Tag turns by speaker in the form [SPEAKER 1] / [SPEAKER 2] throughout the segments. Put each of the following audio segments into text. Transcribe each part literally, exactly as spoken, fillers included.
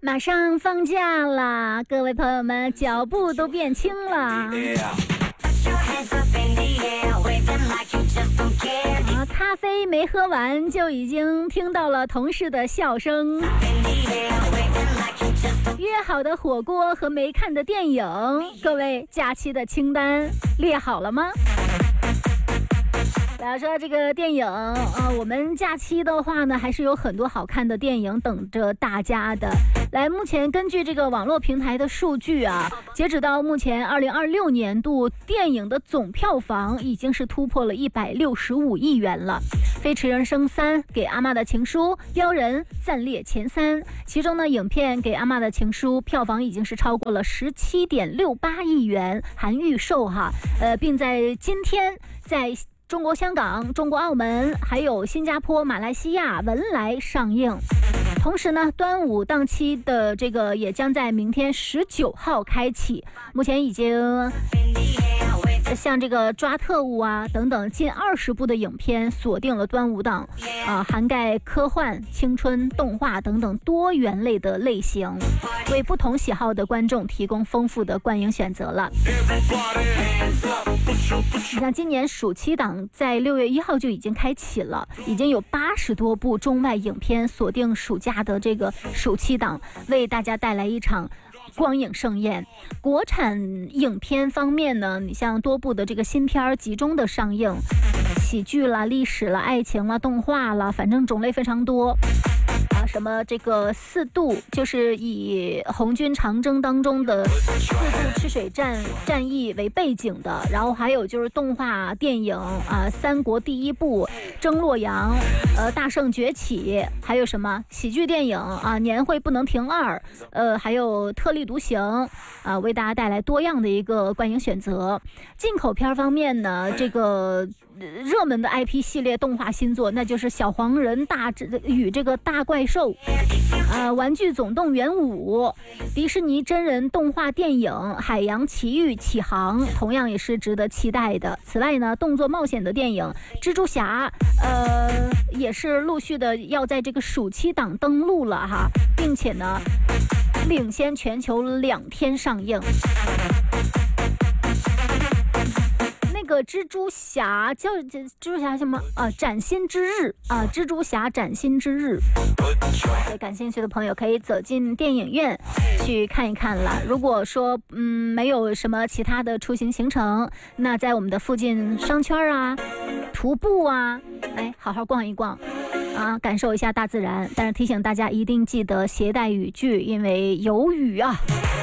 [SPEAKER 1] 马上放假了，各位朋友们，脚步都变轻了。啊，咖啡没喝完就已经听到了同事的笑声。约好的火锅和没看的电影，各位假期的清单列好了吗？比方说这个电影啊、呃，我们假期的话呢，还是有很多好看的电影等着大家的。来，目前根据这个网络平台的数据啊，截止到目前二零二六年度，电影的总票房已经是突破了一百六十五亿元了。《飞驰人生三》、给阿嬷的情书、标人暂列前三，其中呢，影片给阿嬷的情书票房已经是超过了十七点六八亿元，含预售哈，呃，并在今天在中国香港、中国澳门还有新加坡、马来西亚文莱上映。同时呢，端午档期的这个也将在明天十九号开启。目前已经像这个抓特务啊等等近二十部的影片锁定了端午档，啊、呃，涵盖科幻、青春、动画等等多元类的类型，为不同喜好的观众提供丰富的观影选择了。你像今年暑期档在六月一号就已经开启了，已经有八十多部中外影片锁定暑假的这个暑期档，为大家带来一场光影盛宴。国产影片方面呢，你像多部的这个新片集中的上映，喜剧啦、历史啦、爱情啦、动画啦，反正种类非常多。啊，什么这个四渡，就是以红军长征当中的四渡赤水战战役为背景的，然后还有就是动画电影啊，三国第一部、征洛阳、呃大圣崛起，还有什么喜剧电影啊，年会不能停二，呃，还有特立独行啊，为大家带来多样的一个观影选择。进口片方面呢，这个热门的 I P 系列动画新作，那就是小黄人大与这个大怪兽，呃，玩具总动员五，迪士尼真人动画电影海洋奇遇启航，同样也是值得期待的。此外呢，动作冒险的电影蜘蛛侠，呃，也是陆续的要在这个暑期档登陆了哈，并且呢，领先全球两天上映。那个蜘蛛侠叫蜘蛛侠什么啊？崭新之日啊！蜘蛛侠崭新之日，所以感兴趣的朋友可以走进电影院去看一看了。如果说嗯没有什么其他的出行行程，那在我们的附近商圈啊、徒步啊，哎，好好逛一逛啊，感受一下大自然。但是提醒大家一定记得携带雨具，因为有雨啊。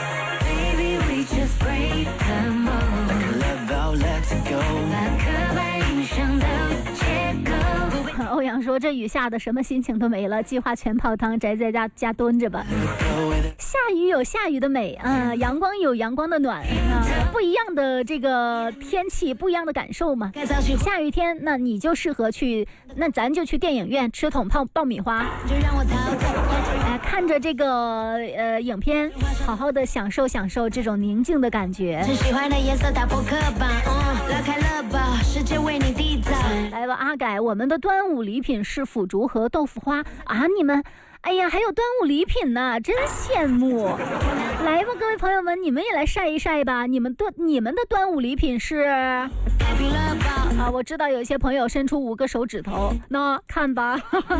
[SPEAKER 1] 欧阳说这雨下的什么心情都没了，计划全泡汤，宅在家家蹲着吧。下雨有下雨的美啊、呃，阳光有阳光的暖啊、呃，不一样的这个天气，不一样的感受嘛。下雨天，那你就适合去，那咱就去电影院吃桶泡爆米花，哎，看着这个呃影片，好好的享受享受这种宁静的感觉。喜欢的颜色打破刻板，嗯，拉开了吧，世界为你缔造。来吧，阿改，我们的端午礼品是腐竹和豆腐花啊！你们，哎呀，还有端午礼品呢，真羡慕！来吧，各位朋友们，你们也来晒一晒吧。你们的你们的端午礼品是啊？我知道有些朋友伸出五个手指头，那看吧。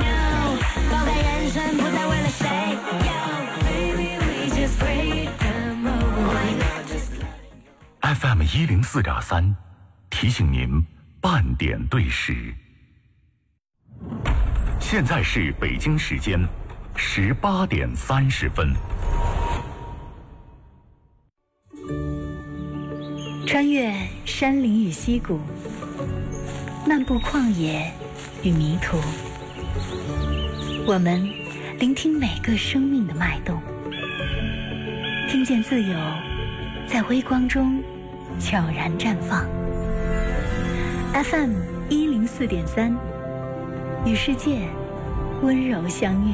[SPEAKER 2] F M 一零四点三，提醒您半点对时。现在是北京时间十八点三十分。
[SPEAKER 3] 穿越山林与溪谷，漫步旷野与迷途，我们聆听每个生命的脉动，听见自由在微光中悄然绽放。 F M 一零四点三，与世界温柔相遇。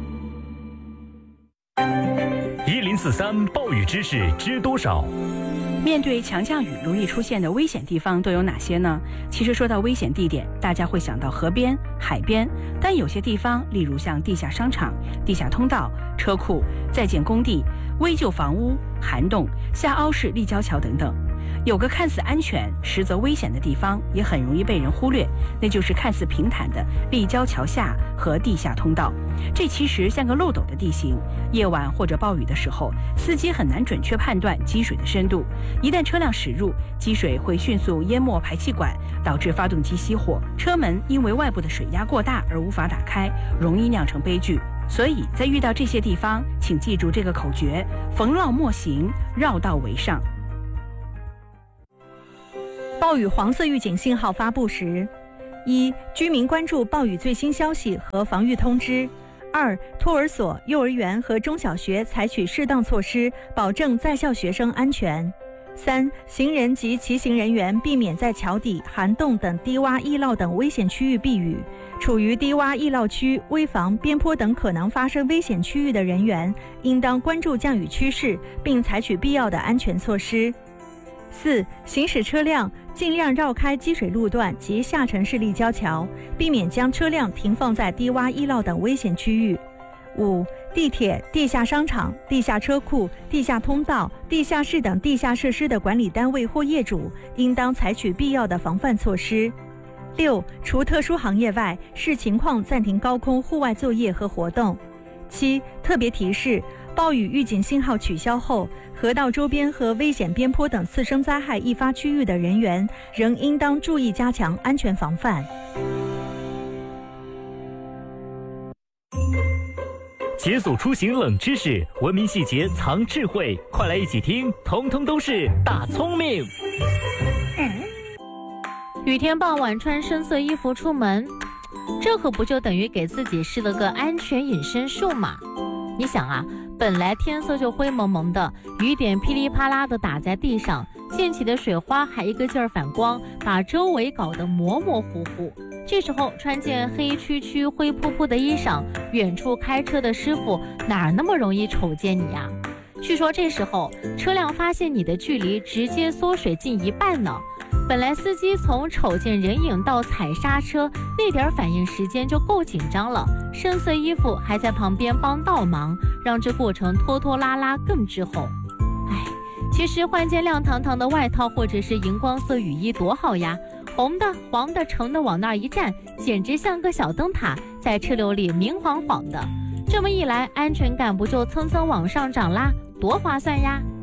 [SPEAKER 2] 一零四三暴雨知识知多少？
[SPEAKER 4] 面对强降雨容易出现的危险地方都有哪些呢？其实说到危险地点，大家会想到河边、海边，但有些地方，例如像地下商场、地下通道、车库、在建工地、危旧房屋、涵洞、下凹式立交桥等等。有个看似安全，实则危险的地方，也很容易被人忽略，那就是看似平坦的立交桥下和地下通道。这其实像个漏斗的地形，夜晚或者暴雨的时候，司机很难准确判断积水的深度。一旦车辆驶入，积水会迅速淹没排气管，导致发动机熄火，车门因为外部的水压过大而无法打开，容易酿成悲剧。所以在遇到这些地方，请记住这个口诀：逢绕莫行，绕道为上。
[SPEAKER 5] 暴雨黄色预警信号发布时：一、居民关注暴雨最新消息和防御通知；二、托儿所、幼儿园和中小学采取适当措施，保证在校学生安全；三、行人及骑行人员避免在桥底、涵洞等低洼易涝等危险区域避雨。处于低洼易涝区、危房、边坡等可能发生危险区域的人员，应当关注降雨趋势，并采取必要的安全措施。四、行驶车辆尽量绕开积水路段及下沉式立交桥，避免将车辆停放在低洼易涝等危险区域。五、地铁、地下商场、地下车库、地下通道、地下室等地下设施的管理单位或业主，应当采取必要的防范措施。六、除特殊行业外，视情况暂停高空户外作业和活动。七、特别提示：暴雨预警信号取消后，河道周边和危险边坡等次生灾害易发区域的人员，仍应当注意加强安全防范。
[SPEAKER 6] 解锁出行冷知识，文明细节藏智慧，快来一起听，通通都是大聪明。
[SPEAKER 1] 雨天傍晚穿深色衣服出门，这可不就等于给自己施了个安全隐身术嘛？你想啊，本来天色就灰蒙蒙的，雨点噼里啪啦的打在地上，溅起的水花还一个劲儿反光，把周围搞得模模糊糊。这时候穿件黑黢黢灰扑扑的衣裳，远处开车的师傅哪那么容易瞅见你呀？据说这时候车辆发现你的距离直接缩水近一半呢。本来司机从瞅见人影到踩刹车那点反应时间就够紧张了，深色衣服还在旁边帮倒忙，让这过程拖拖拉拉更滞后。哎，其实换件亮堂堂的外套或者是荧光色雨衣多好呀，红的黄的橙的往那儿一站，简直像个小灯塔，在车流里明晃晃的。这么一来，安全感不就蹭蹭往上涨啦，多划算呀！